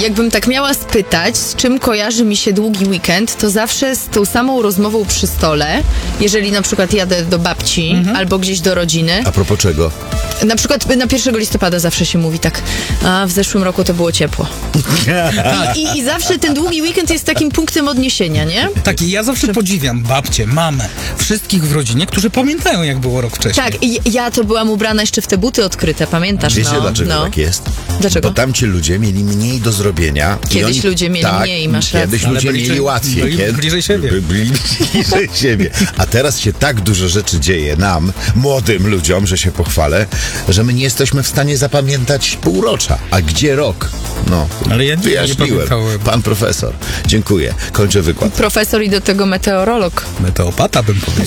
Jakbym tak miała spytać, z czym kojarzy mi się długi weekend, to zawsze z tą samą rozmową przy stole, jeżeli na przykład jadę do babci albo gdzieś do rodziny. A propos czego? Na przykład na 1 listopada zawsze się mówi tak, a w zeszłym roku to było ciepło. I zawsze ten długi weekend jest takim punktem odniesienia, nie? Tak, i ja zawsze podziwiam babcię, mamę, wszystkich w rodzinie, którzy pamiętają, jak było rok wcześniej. Tak, i ja to byłam ubrana jeszcze w te buty odkryte, pamiętasz? Wiecie dlaczego tak jest? Dlaczego? Bo tamci ludzie mieli mniej do zrobienia. Kiedyś ludzie mieli mniej, masz rację. Kiedyś Ale ludzie mieli łatwiej. byli bliżej siebie. Bliżej siebie. A teraz się tak dużo rzeczy dzieje nam, młodym ludziom, że się pochwalę, że my nie jesteśmy w stanie zapamiętać półrocza. A gdzie rok? No, Ale ja nie wyjaśniłem. pamiętałem. Pan profesor. Dziękuję. Kończę wykład. Profesor i do tego meteorolog. Meteopata bym powiedział.